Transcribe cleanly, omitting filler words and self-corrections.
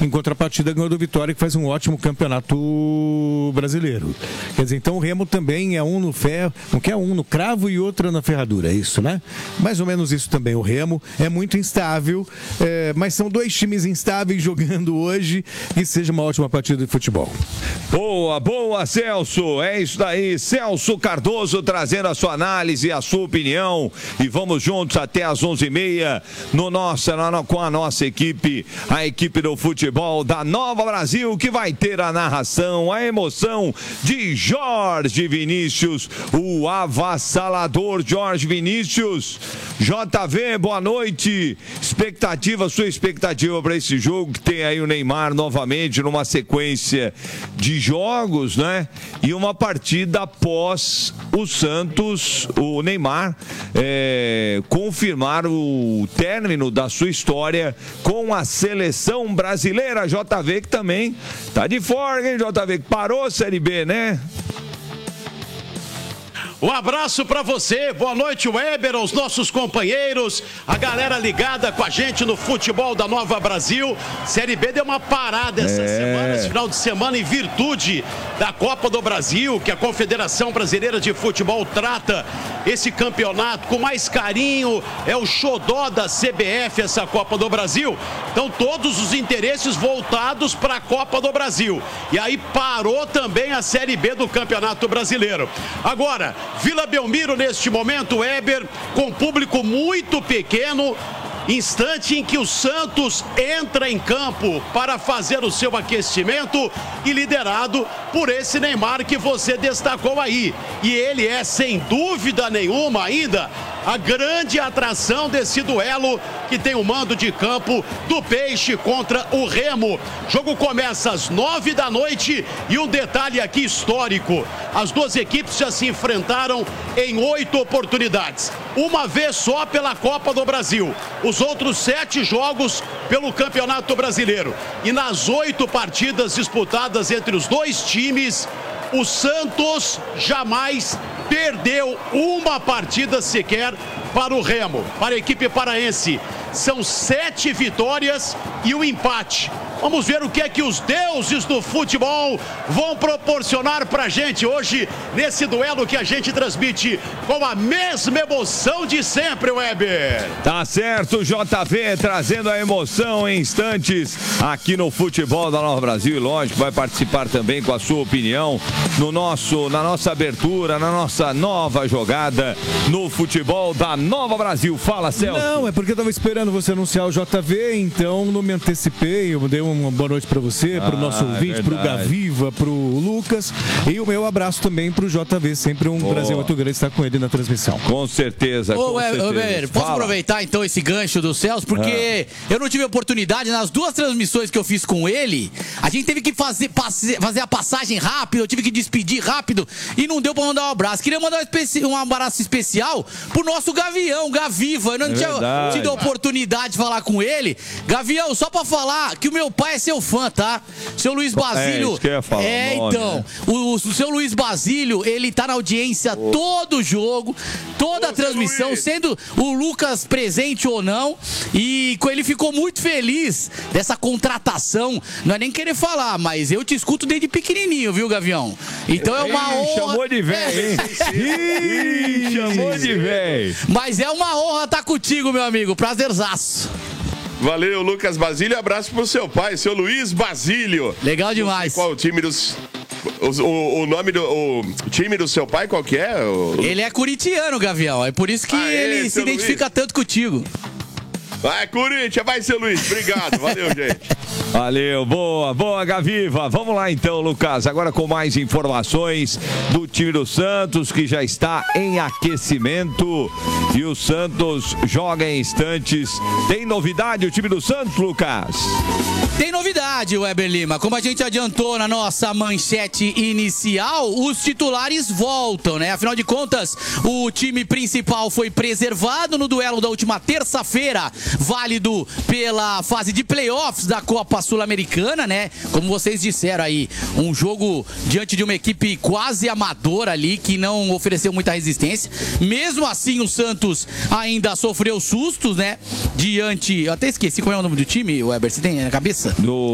Em contrapartida, ganhou do Vitória, que faz um ótimo campeonato brasileiro. Quer dizer, então o Remo também é um no ferro, não quer um no cravo e outro na ferradura, é isso, né? Mais ou menos isso também. O Remo é muito instável, mas são dois times instáveis jogando hoje, e seja uma ótima partida de futebol. Boa, boa, Celso. É isso daí. Celso Cardoso trazendo a sua análise, a sua opinião. E vamos juntos até às 11h30 com a nossa equipe, a equipe do futebol da Nova Brasil, que vai ter a narração, a emoção de Jorge Vinícius, o avassalador Jorge Vinícius. JV, boa noite. Sua expectativa para esse jogo, que tem aí o Neymar novamente numa sequência de jogos, né? E uma partida após o Santos, o Neymar, confirmar o término da sua história com a seleção brasileira. JV, que também tá de folga, hein, JV? Que parou a Série B, né? Um abraço para você, boa noite, Weber, aos nossos companheiros, a galera ligada com a gente no futebol da Nova Brasil. Série B deu uma parada essa semana, esse final de semana, em virtude da Copa do Brasil, que a Confederação Brasileira de Futebol trata esse campeonato com mais carinho, é o xodó da CBF, essa Copa do Brasil. Então todos os interesses voltados para a Copa do Brasil. E aí parou também a Série B do Campeonato Brasileiro. Agora, Vila Belmiro, neste momento, Weber, com público muito pequeno, instante em que o Santos entra em campo para fazer o seu aquecimento e liderado por esse Neymar que você destacou aí. E ele é, sem dúvida nenhuma ainda, a grande atração desse duelo que tem o mando de campo do Peixe contra o Remo. O jogo começa às 9 da noite e um detalhe aqui histórico: as duas equipes já se enfrentaram em 8 oportunidades. Uma vez só pela Copa do Brasil. Os outros 7 jogos pelo Campeonato Brasileiro. E nas 8 partidas disputadas entre os dois times, o Santos jamais perdeu uma partida sequer para o Remo, para a equipe paraense. São 7 vitórias e um empate. Vamos ver o que é que os deuses do futebol vão proporcionar pra gente hoje, nesse duelo que a gente transmite com a mesma emoção de sempre, Weber. Tá certo, JV, trazendo a emoção em instantes aqui no futebol da Nova Brasil. E lógico, vai participar também com a sua opinião na nossa abertura, na nossa nova jogada no futebol da Nova Brasil. Fala, Celso. Não, é porque eu tava esperando você anunciar o JV, então não me antecipei. Eu dei uma boa noite para você, para o nosso ouvinte, para o Gaviva, para o Lucas, e o meu abraço também para o JV, sempre um prazer muito grande estar com ele na transmissão. Com certeza. Posso aproveitar então esse gancho do Celso, porque eu não tive oportunidade nas 2 transmissões que eu fiz com ele. A gente teve que fazer a passagem rápido, eu tive que despedir rápido e não deu para mandar um abraço. Queria mandar um abraço especial pro nosso Gavião, Gaviva. Eu não tinha tido a oportunidade de falar com ele. Gavião, só para falar que o meu pai é seu fã, tá? Seu Luiz Basílio. Isso que eu ia falar, então, o seu Luiz Basílio, ele tá na audiência todo jogo, toda a transmissão, sendo o Lucas presente ou não. E ele ficou muito feliz dessa contratação. Não é nem querer falar, mas eu te escuto desde pequenininho, viu, Gavião? Então é uma honra. Chamou de velho, hein? Chamou de velho. Mas é uma honra estar contigo, meu amigo. Prazerzaço. Valeu, Lucas Basílio. Abraço pro seu pai, seu Luiz Basílio. Legal demais. Qual o time dos... O nome do time do seu pai, qual que é? Ele é corintiano, Gavião. É por isso que ele se identifica tanto contigo. Vai, Corinthians, vai, seu Luiz. Obrigado, valeu, gente. Valeu, boa, Gaviva. Vamos lá então, Lucas, agora com mais informações do time do Santos, que já está em aquecimento, e o Santos joga em instantes. Tem novidade o time do Santos, Lucas? Tem novidade, Weber Lima. Como a gente adiantou na nossa manchete inicial, os titulares voltam, né? Afinal de contas, o time principal foi preservado no duelo da última terça-feira, válido pela fase de playoffs da Copa Sul-Americana, né? Como vocês disseram aí, um jogo diante de uma equipe quase amadora ali, que não ofereceu muita resistência. Mesmo assim, o Santos ainda sofreu sustos, né? Diante... Eu até esqueci qual é o nome do time, Weber, você tem na cabeça?